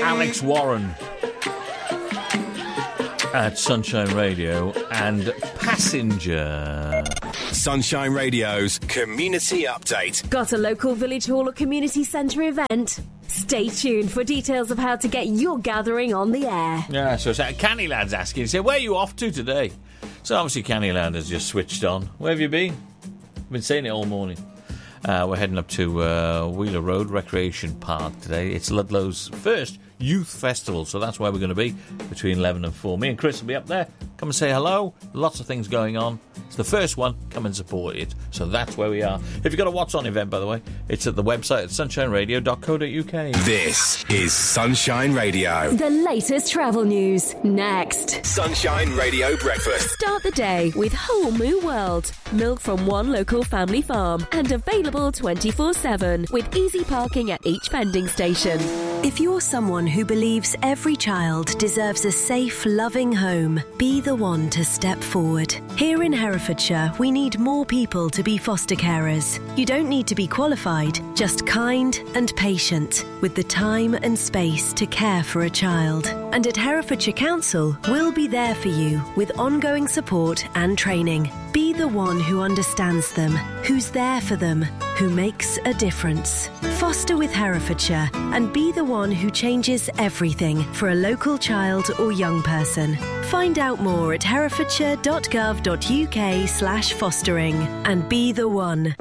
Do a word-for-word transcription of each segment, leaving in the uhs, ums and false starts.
Alex Warren at Sunshine Radio and Passenger. Sunshine Radio's Community Update. Got a local village hall or community centre event? Stay tuned for details of how to get your gathering on the air. Yeah, so it's, uh, Cannyland's asking, say, where are you off to today? So obviously Cannyland has just switched on. Where have you been? I've been saying it all morning. Uh, we're heading up to uh, Wheeler Road Recreation Park today. It's Ludlow's first youth festival, so that's where we're going to be between eleven and four. Me and Chris will be up there. Come and say hello. Lots of things going on. It's the first one. Come and support it. So that's where we are. If you've got a What's On event, by the way, it's at the website at sunshine radio dot co dot uk. This is Sunshine Radio. The latest travel news next. Sunshine Radio Breakfast. Start the day with Whole Moo World. Milk from one local family farm and available twenty-four seven with easy parking at each vending station. If you're someone who believes every child deserves a safe, loving home, be the one to step forward. Here in Herefordshire, we need more people to be foster carers. You don't need to be qualified, just kind and patient, with the time and space to care for a child. And at Herefordshire Council, we'll be there for you with ongoing support and training. Be the one who understands them, who's there for them, who makes a difference. Foster with Herefordshire and be the one who changes everything for a local child or young person. Find out more at herefordshire dot gov dot uk slash fostering and be the one.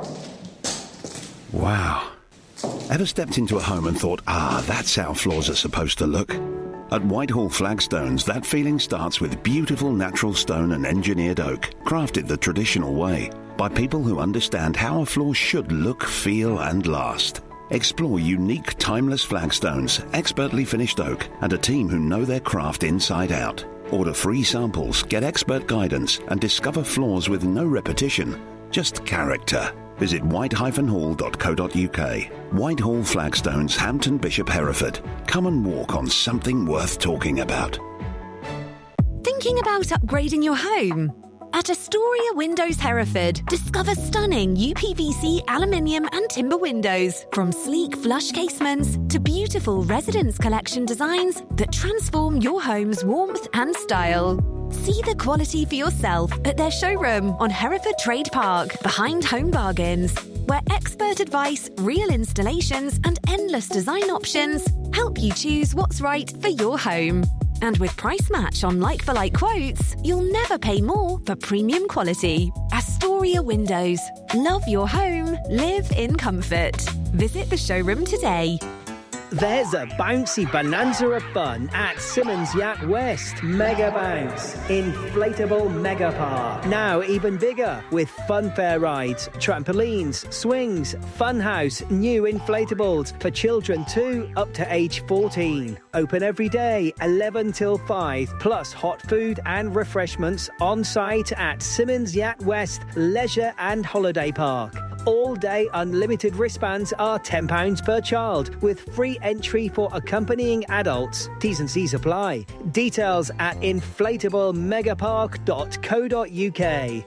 Wow. Ever stepped into a home and thought, ah, that's how floors are supposed to look? At Whitehall Flagstones, that feeling starts with beautiful natural stone and engineered oak, crafted the traditional way, by people who understand how a floor should look, feel and last. Explore unique, timeless flagstones, expertly finished oak, and a team who know their craft inside out. Order free samples, get expert guidance, and discover floors with no repetition, just character. Visit white dash hall dot co dot uk. Whitehall Flagstones, Hampton Bishop, Hereford. Come and walk on something worth talking about. Thinking about upgrading your home? At Astoria Windows Hereford, discover stunning U P V C, aluminium and timber windows. From sleek flush casements to beautiful residence collection designs that transform your home's warmth and style. See the quality for yourself at their showroom on Hereford Trade Park, behind Home Bargains, where expert advice, real installations and endless design options help you choose what's right for your home. And with Price Match on like-for-like quotes, you'll never pay more for premium quality. Astoria Windows. Love your home. Live in comfort. Visit the showroom today. There's a bouncy bonanza of fun at Simmons Yacht West. Mega Bounce. Inflatable Mega Park. Now even bigger with funfair rides, trampolines, swings, funhouse, new inflatables for children two up to age fourteen. Open every day, eleven till five, plus hot food and refreshments on site at Simmons Yacht West Leisure and Holiday Park. All-day unlimited wristbands are ten pounds per child, with free entry for accompanying adults. T's and C's apply. Details at inflatable megapark dot co dot uk.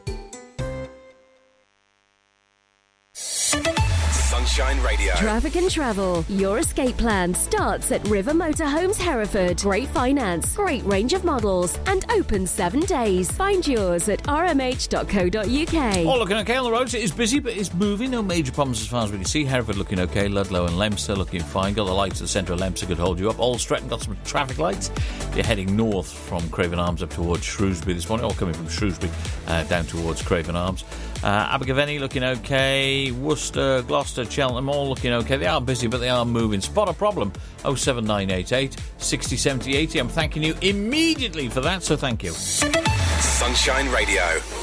Sunshine Radio. Traffic and travel. Your escape plan starts at River Motorhomes Hereford. Great finance, great range of models, and open seven days. Find yours at r m h dot co dot uk. All looking okay on the roads. It is busy, but it's moving. No major problems as far as we can see. Hereford looking okay. Ludlow and Leominster looking fine. Got the lights at the centre of Leominster could hold you up. Old Stretton got some traffic lights. You're heading north from Craven Arms up towards Shrewsbury this morning, or coming from Shrewsbury uh, down towards Craven Arms. Uh, Abergavenny looking okay. Worcester, Gloucester, Cheltenham all looking okay. They are busy, but they are moving. Spot a problem. oh seven nine eight eight, six oh, seventy, eighty. I'm thanking you immediately for that, so thank you. Sunshine Radio.